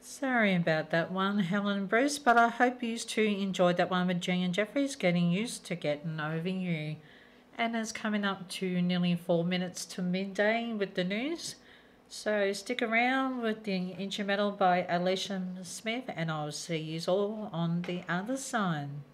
Sorry about that one, Helen and Bruce, but I hope you two enjoyed that one with Jing and Jeffries getting used to getting over you. And it's coming up to nearly 4 minutes to midday with the news. So stick around with the Ancient Metal by Alicia Smith, and I'll see you all on the other side.